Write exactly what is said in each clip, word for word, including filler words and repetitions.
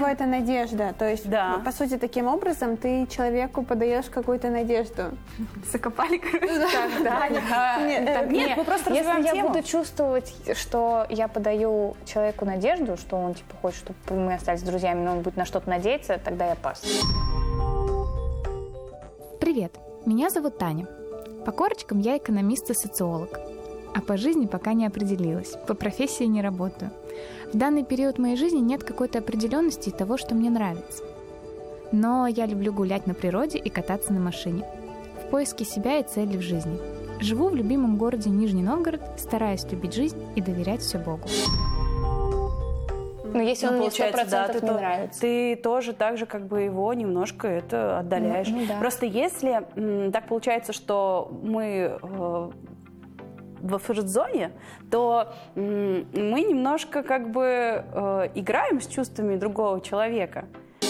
него это надежда. То есть, да. по сути, таким образом ты человеку подаешь какую-то надежду. Закопали, короче. Нет, мы просто если развиваем я тему. буду чувствовать, что я подаю человеку надежду, что он типа хочет, чтобы мы остались друзьями, но он будет на что-то надеяться, тогда я пас. Привет, меня зовут Таня. По корочкам я экономист и социолог. А по жизни пока не определилась, по профессии не работаю. В данный период моей жизни нет какой-то определенности и того, что мне нравится. Но я люблю гулять на природе и кататься на машине. В поиске себя и цели в жизни. Живу в любимом городе Нижний Новгород, стараюсь любить жизнь и доверять все Богу. Но если он Ну, мне сто получается, да, процентов ты, не то- нравится. ты тоже так же как бы его немножко это отдаляешь. Ну, ну да. Просто если м, так получается, что мы э, во френдзоне, то м, мы немножко как бы э, играем с чувствами другого человека.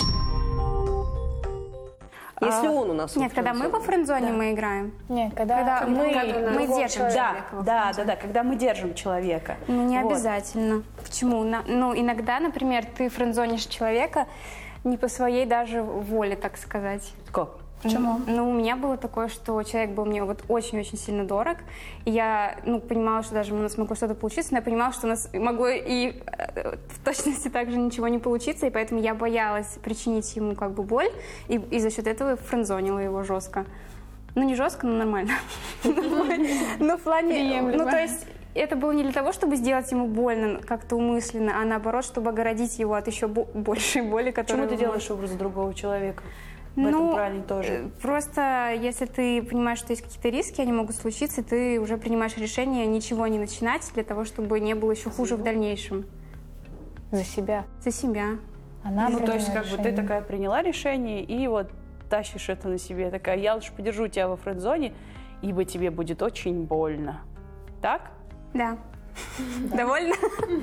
Если А, он у нас Нет, во когда мы во френдзоне. френдзоне мы играем. Нет, когда, Когда мы, мы, мы другого держим человека. Да, человека во да, да, френдзоне. да, когда мы держим человека. Ну, не Вот. обязательно. Почему? На- ну, иногда, например, ты френдзонишь человека не по своей даже воле, так сказать. Как? Почему? Ну, у меня было такое, что человек был мне вот очень-очень сильно дорог, и я, ну, понимала, что даже у нас могло что-то получиться, но я понимала, что у нас могло и э, в точности также ничего не получиться, и поэтому я боялась причинить ему как бы боль, и, и за счет этого френдзонила его жестко. Ну, не жестко, но нормально. Но в плане... Ну, то есть... Это было не для того, чтобы сделать ему больно как-то умысленно, а наоборот, чтобы оградить его от еще бо- большей боли, которую... Почему ты делаешь образ другого человека? В этом Ну, плане тоже. э, просто если ты понимаешь, что есть какие-то риски, они могут случиться, ты уже принимаешь решение ничего не начинать для того, чтобы не было еще хуже в дальнейшем. За себя. За себя. Она Ну, то приняла есть, как бы ты решение. такая приняла решение и вот тащишь это на себе. Такая, я лучше подержу тебя во френд-зоне, ибо тебе будет очень больно. Так? Да. Довольно?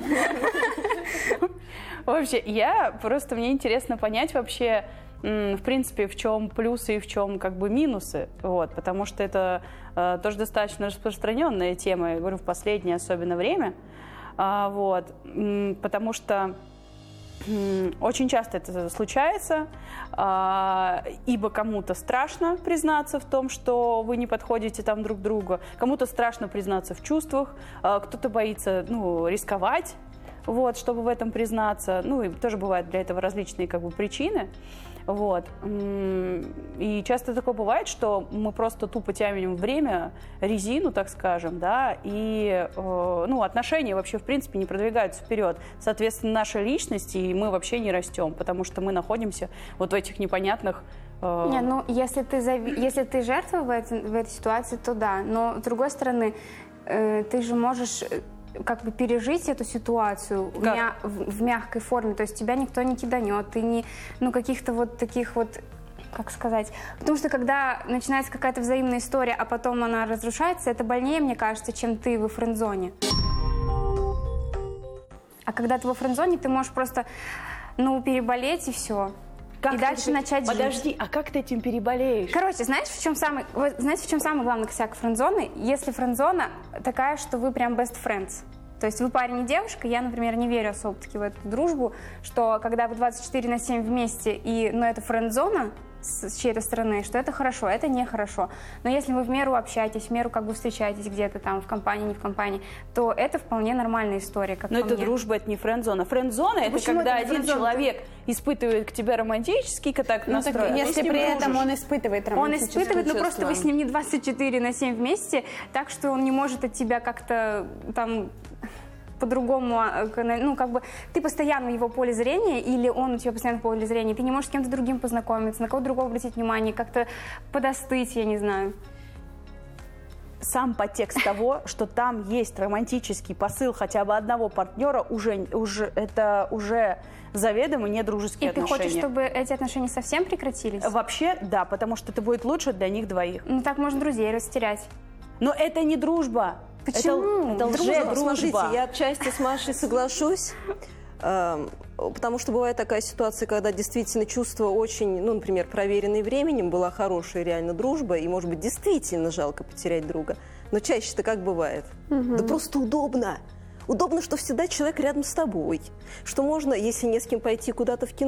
Вообще, я просто, мне интересно понять вообще, м, в принципе, в чем плюсы и в чем как бы минусы, вот, потому что это э, тоже достаточно распространенная тема, я говорю, в последнее особенно время, А, вот, м, потому что м, очень часто это случается, а, ибо кому-то страшно признаться в том, что вы не подходите там друг другу, кому-то страшно признаться в чувствах, а, кто-то боится, ну, рисковать, вот, чтобы в этом признаться. Ну, и тоже бывают для этого различные как бы причины. Вот. М, И часто такое бывает, что мы просто тупо тянем время, резину, так скажем, да, и э, ну, отношения вообще, в принципе, не продвигаются вперед. Соответственно, наша личность, и мы вообще не растем, потому что мы находимся вот в этих непонятных... э, Не, ну, если ты, зави- если ты жертва в, этой- в этой ситуации, то да. Но, с другой стороны, э, ты же можешь... э, как бы пережить эту ситуацию в, Как? мя- в- в мягкой форме, то есть тебя никто не киданет, ты не, ну, каких-то вот таких вот, как сказать, потому что когда начинается какая-то взаимная история, а потом она разрушается, это больнее, мне кажется, чем ты во френдзоне. А когда ты во френдзоне, ты можешь просто, ну, переболеть и все. как И ты дальше этим- начать жить. Подожди, а как ты этим переболеешь? Короче, знаешь, в чем самый, вот знаете, в чем самый главный косяк френдзоны? Если френдзона такая, что вы прям best friends. То есть вы парень и девушка, я, например, не верю особо-таки в эту дружбу, что когда вы двадцать четыре на семь вместе, и, ну, это френдзона с чьей-то стороны, что это хорошо, это нехорошо. Но если вы в меру общаетесь, в меру как бы встречаетесь где-то там в компании, не в компании, то это вполне нормальная история, как Но по это мне. дружба, это не френд-зона. Френд-зона — это почему когда это не один френд-зона? человек испытывает к тебе романтический контакт, Ну, так, настрой, а ты если с ним при этом дружишь. он испытывает Он романтические испытывает, но просто вы чувства. с ним не двадцать четыре на семь вместе, так что он не может от тебя как-то там по-другому, а, к- ну, как бы, ты постоянно в его поле зрения, или он у тебя постоянно в поле зрения, ты не можешь с кем-то другим познакомиться, на кого другого обратить внимание, как-то подостыть, я не знаю. Сам подтекст того, что там есть романтический посыл хотя бы одного партнера, уже, уже, это уже заведомо не дружеские И ты отношения. хочешь, чтобы эти отношения совсем прекратились? Вообще, да, потому что это будет лучше для них двоих. Ну, так можно друзей растерять. Но это не дружба. Почему? Это, это Дружба, лже-дружба. смотрите, я отчасти с Машей соглашусь, эм, потому что бывает такая ситуация, когда действительно чувства очень, ну, например, проверенные временем, была хорошая реально дружба, и, может быть, действительно жалко потерять друга. Но чаще-то как бывает? Да просто удобно. Удобно, что всегда человек рядом с тобой, что можно, если не с кем пойти куда-то в кино,